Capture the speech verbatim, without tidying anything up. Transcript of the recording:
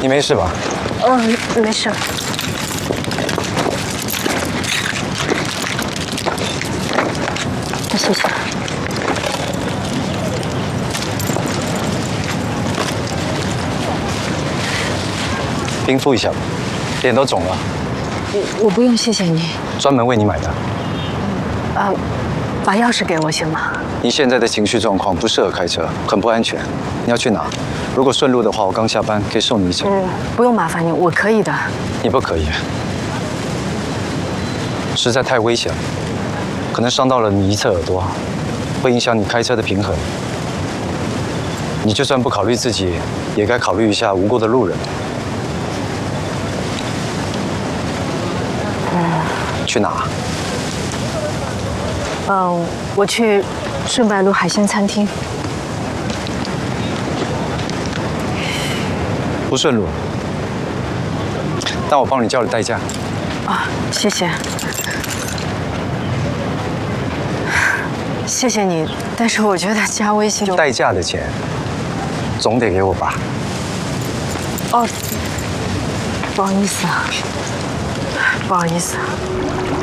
你没事吧？ 嗯，没事。谢谢。 冰敷一下吧，脸都肿了。 我我不用，谢谢你。 专门为你买的。 啊，把钥匙给我行吗？ 你现在的情绪状况不适合开车，很不安全。你要去哪？如果顺路的话，我刚下班，可以送你一程。 嗯，不用麻烦你，我可以的。 你不可以，实在太危险了，可能伤到了你一侧耳朵，会影响你开车的平衡。你就算不考虑自己，也该考虑一下无辜的路人。 嗯， 去哪？ 嗯，我去顺白路海鲜餐厅。 不顺路，但我帮你叫了代驾。 啊，谢谢。谢谢你，但是我觉得加微信就代驾的钱，总得给我吧？ 哦，不好意思啊，不好意思啊。